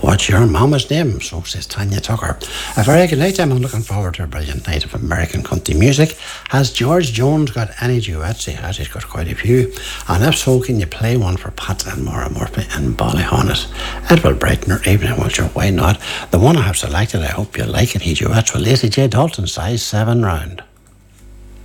What's your mama's name? So says Tanya Tucker. A very good night, I'm looking forward to a brilliant night of American country music. Has George Jones got any duets? He has, he's got quite a few. And if so, can you play one for Pat and Maura Murphy and Ballyhonnet? It will brighten her evening, well sure, why not? The one I have selected, I hope you like it. He duets with Lacey J. Dalton, size 7 round.